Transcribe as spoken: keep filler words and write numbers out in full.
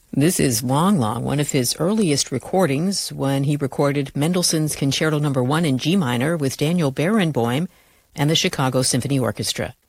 This is Long Long, one of his earliest recordings when he recorded Mendelssohn's Concerto Number One in G minor with Daniel Barenboim and the Chicago Symphony Orchestra.